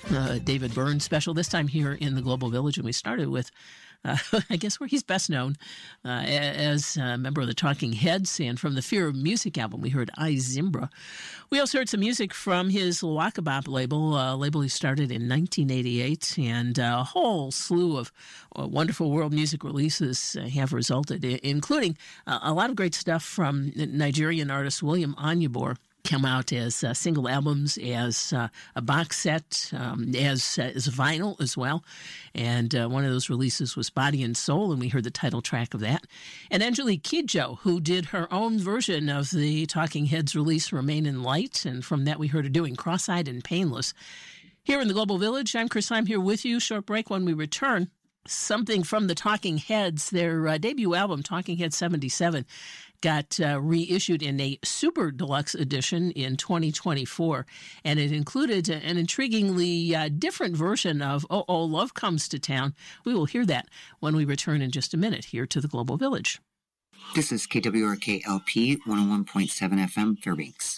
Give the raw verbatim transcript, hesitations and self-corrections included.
uh, David Byrne special, this time here in the Global Village. And we started with, uh, I guess, where he's best known uh, as a member of the Talking Heads. And from the Fear of Music album, we heard I, Zimbra. We also heard some music from his Wakabop label, a label he started in nineteen eighty-eight. And a whole slew of uh, wonderful world music releases uh, have resulted, including uh, a lot of great stuff from Nigerian artist William Anyabor. Come out as uh, single albums, as uh, a box set, um, as uh, as vinyl as well. And uh, one of those releases was Body and Soul, and we heard the title track of that. And Angelique Kidjo, who did her own version of the Talking Heads release Remain in Light, and from that we heard her doing Cross-Eyed and Painless. Here in the Global Village, I'm Chris. I'm here with you. Short break. When we return, something from the Talking Heads. Their uh, debut album, Talking Heads seventy-seven, got uh, reissued in a super deluxe edition in twenty twenty-four, and it included an intriguingly uh, different version of Oh, Oh, Love Comes to Town. We will hear that when we return in just a minute here to the Global Village. This is K W R K L P one oh one point seven F M, Fairbanks.